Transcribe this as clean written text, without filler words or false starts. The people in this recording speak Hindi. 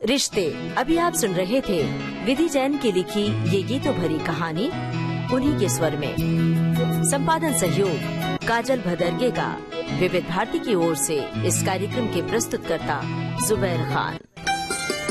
रिश्ते। अभी आप सुन रहे थे विधि जैन की लिखी ये गीतों भरी कहानी उन्हीं के स्वर में। संपादन सहयोग काजल भदरगे का। विविध भारती की ओर से इस कार्यक्रम के प्रस्तुतकर्ता जुबैर खान।